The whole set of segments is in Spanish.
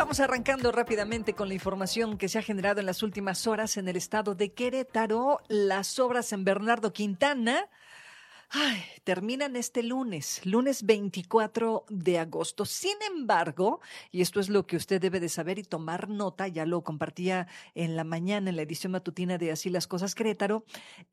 Vamos arrancando rápidamente con la información que se ha generado en las últimas horas en el estado de Querétaro. Las obras en Bernardo Quintana terminan este lunes 24 de agosto. Sin embargo, y esto es lo que usted debe de saber y tomar nota, ya lo compartía en la mañana en la edición matutina de Así las Cosas Querétaro,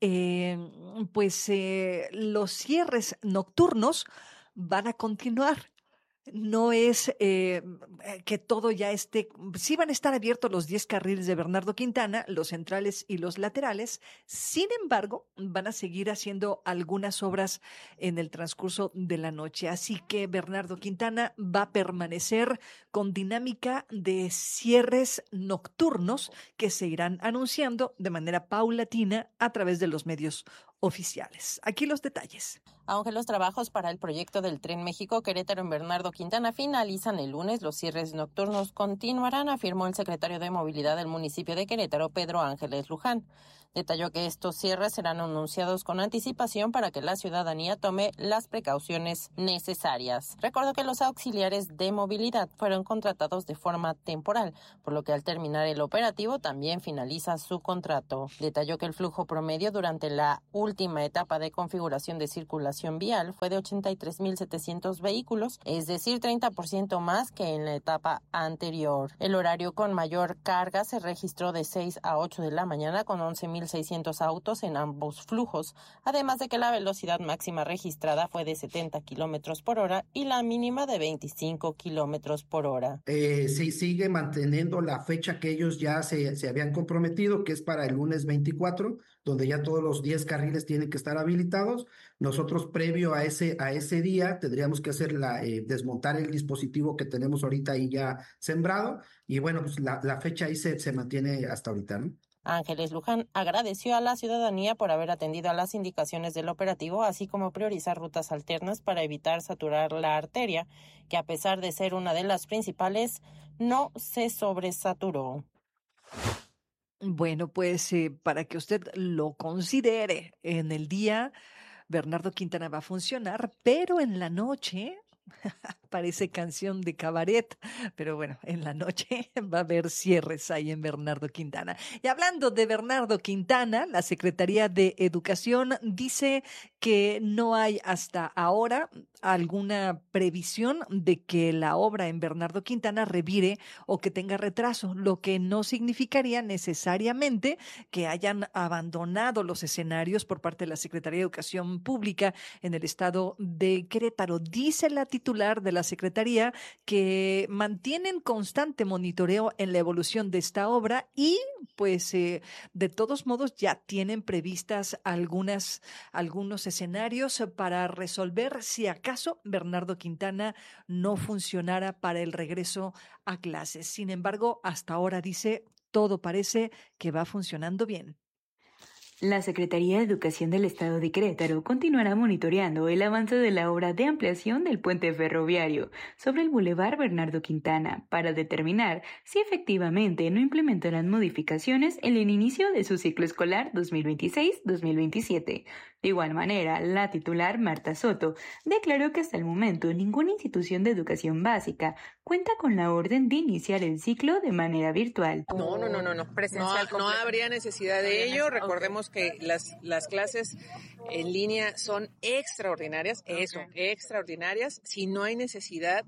los cierres nocturnos van a continuar. No es que todo ya esté, sí van a estar abiertos los 10 carriles de Bernardo Quintana, los centrales y los laterales. Sin embargo, van a seguir haciendo algunas obras en el transcurso de la noche. Así que Bernardo Quintana va a permanecer con dinámica de cierres nocturnos que se irán anunciando de manera paulatina a través de los medios oficiales. Aquí los detalles. Aunque los trabajos para el proyecto del Tren México-Querétaro en Bernardo Quintana finalizan el lunes, los cierres nocturnos continuarán, afirmó el secretario de Movilidad del municipio de Querétaro, Pedro Ángeles Luján. Detalló que estos cierres serán anunciados con anticipación para que la ciudadanía tome las precauciones necesarias. Recordó que los auxiliares de movilidad fueron contratados de forma temporal, por lo que al terminar el operativo también finaliza su contrato. Detalló que el flujo promedio durante la última etapa de configuración de circulación vial fue de 83.700 vehículos, es decir, 30% más que en la etapa anterior. El horario con mayor carga se registró de 6 a 8 de la mañana con 11.600 autos en ambos flujos, además de que la velocidad máxima registrada fue de 70 kilómetros por hora y la mínima de 25 kilómetros por hora. Sí, sigue manteniendo la fecha que ellos ya se habían comprometido, que es para el lunes 24, donde ya todos los 10 carriles tienen que estar habilitados. Nosotros, previo a ese día, tendríamos que hacer desmontar el dispositivo que tenemos ahorita ahí ya sembrado, y bueno, pues la fecha ahí se mantiene hasta ahorita, ¿no? Ángeles Luján agradeció a la ciudadanía por haber atendido a las indicaciones del operativo, así como priorizar rutas alternas para evitar saturar la arteria, que a pesar de ser una de las principales, no se sobresaturó. Bueno, pues para que usted lo considere, en el día Bernardo Quintana va a funcionar, pero en la noche parece canción de cabaret, pero bueno, en la noche va a haber cierres ahí en Bernardo Quintana. Y hablando de Bernardo Quintana, la Secretaría de Educación dice que no hay hasta ahora alguna previsión de que la obra en Bernardo Quintana revire o que tenga retraso, lo que no significaría necesariamente que hayan abandonado los escenarios por parte de la Secretaría de Educación Pública en el estado de Querétaro. Dice la titular de la Secretaría que mantienen constante monitoreo en la evolución de esta obra y pues de todos modos ya tienen previstas algunos escenarios para resolver si acaso Bernardo Quintana no funcionara para el regreso a clases. Sin embargo, hasta ahora dice, todo parece que va funcionando bien. La Secretaría de Educación del Estado de Querétaro continuará monitoreando el avance de la obra de ampliación del puente ferroviario sobre el Boulevard Bernardo Quintana para determinar si efectivamente no implementarán modificaciones en el inicio de su ciclo escolar 2026-2027. De igual manera, la titular Marta Soto declaró que hasta el momento ninguna institución de educación básica cuenta con la orden de iniciar el ciclo de manera virtual. No, presencial. No habría necesidad de ello. Recordemos que las clases en línea son extraordinarias, extraordinarias. Si no hay necesidad,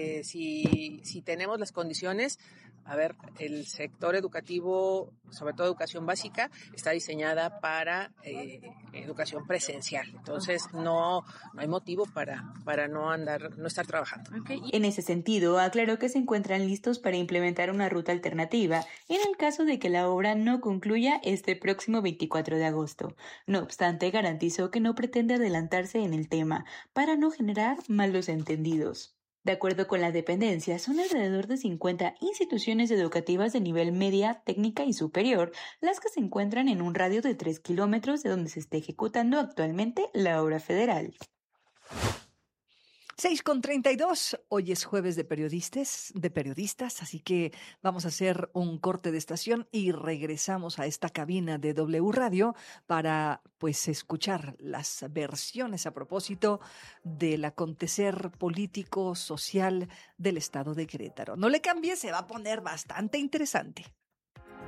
si tenemos las condiciones, a ver, el sector educativo, sobre todo educación básica, está diseñada para educación presencial. Entonces, no hay motivo para no estar trabajando. Okay. En ese sentido, aclaró que se encuentran listos para implementar una ruta alternativa en el caso de que la obra no concluya este próximo 24 de agosto. No obstante, garantizó que no pretende adelantarse en el tema para no generar malos entendidos. De acuerdo con la dependencia, son alrededor de 50 instituciones educativas de nivel media, técnica y superior las que se encuentran en un radio de 3 kilómetros de donde se está ejecutando actualmente la obra federal. 6:32, hoy es jueves de periodistas, así que vamos a hacer un corte de estación y regresamos a esta cabina de W Radio para pues escuchar las versiones a propósito del acontecer político, social del estado de Querétaro. No le cambie, se va a poner bastante interesante.